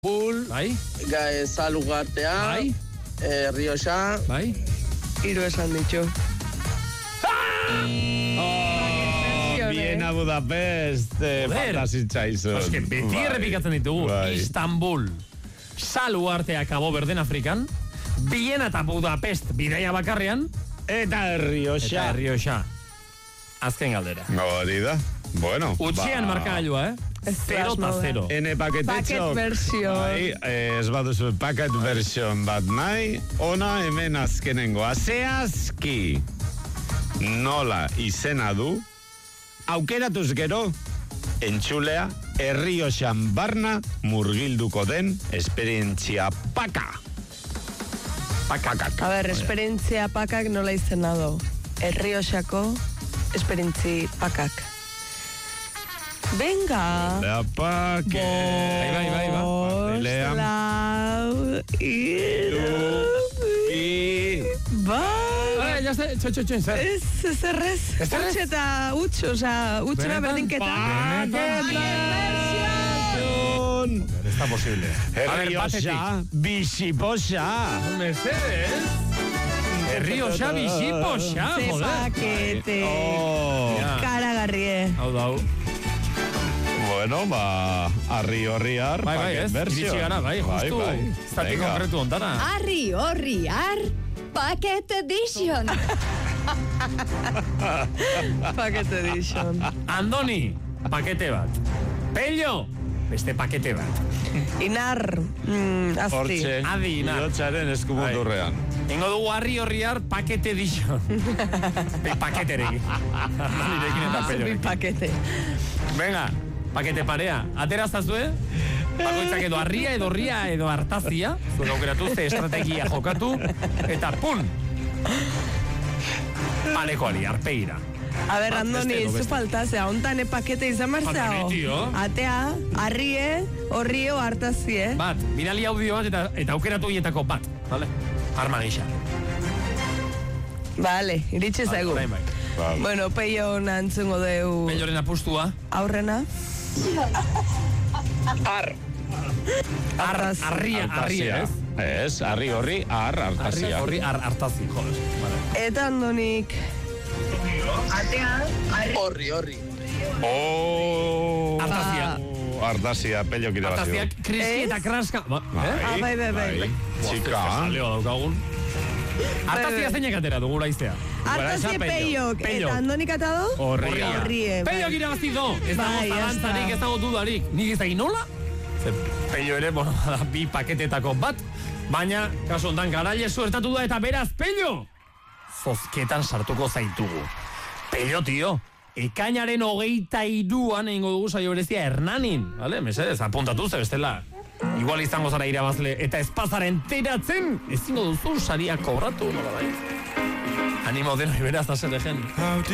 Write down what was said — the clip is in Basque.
Bai. Zalugartea. Bai. Rioxa. Bai. Hiru esan ditu. Viena, Budapest, fantasitza izun. Oske, beti errepikatzen ditugu. Istanbul, Zalugartea, Cabo Verden Afrikan, Viena eta Budapest bidaia bakarrean, Eta Rioxa. Azken galdera. Hori da. Bueno. Utxean markagailua, 0-0. Ene paketetxo. Paket version. Bai, ez baduzu paket version bat nahi. Ona hemen azkenengoa. Zehazki nola izena du, aukeratuz gero, entzulea, Errioxan barna murgilduko den esperientzia paka. Pakakak. A ber, esperientzia pakak nola izena du. Errioxako esperientzi pakak. Venga. La pake. Bai. Leam. Lau. Bai. Ya está, txo, zer. Ez errez. Utx eta utx, oza, utxera berdinketa. Ez da posible. Errioxa, bizipoxa. Mercedes. Errioxa, bizipoxa, Ze joder. pakete. Karagarrie. Hau da, hau. Bueno, arri-horriar, Bai, paket ez, versión. iritsi gara, bai, justu. Zati konkretu ontara. Arri-horriar Paket Edition. Paket edition. Andoni, pakete bat. Pello, beste pakete bat. Inar, azti. Hortxe, Adi, Inar. bihotzaren eskumundurrean. Ingo dugu arri-horriar paket edition. Paketerekin. Nirekin eta Bi pellorekin. pakete. Venga, pakete parea. Aterazazue, bakoitzak edo arria, edo ria, edo hartazia. Zuek aukeratu, ze estrategia jokatu. Eta pun! Palekoari, arpeira. A ber, Andoni, beste edo zu beste. falta, zea, ontane pakete izan Andoni, martzao. tio. Atea, arrie, horrio, hartazie. Bat, binali audio bat eta aukeratu hietako bat. Vale? Arma gisa. Vale, iritsi zaigu. Bai. Bueno, peio nantzungo deu Pelloren apustua. aurrena. Arria, Hartazia. ez? Ez, arri-horri, hartazia. Horri hartazi, joder. Vale. Eta Andonik. Horri. Hartazia. Hartazia, pello kira bazio. Hartaziak kriski eta kraska. Bai. Txika. Salioa daukagun. Hartazia zeinak atera dugu laiztea. Hartazie peiok. Eta Andonik atado? Horrie. Peiok irabazi do. Ez dago Bai, zalantzarik, ez dago dudarik. Nik ez da nola? Ze Peio ere, bueno, da, bi paketetako bat. Baina, kasu hontan garaile suertatu da eta beraz, Peio! Zozketan sartuko zaitugu. Peio, tio, ekainaren 23an egingo dugu saio berezia Hernanin. Vale, mesedez, apuntatu ze bestela. Igual izango zara irabazle eta espazaren teratzen. Ezingo duzu saria kobratu, nola bai. Animo denoi beraz da zer egen.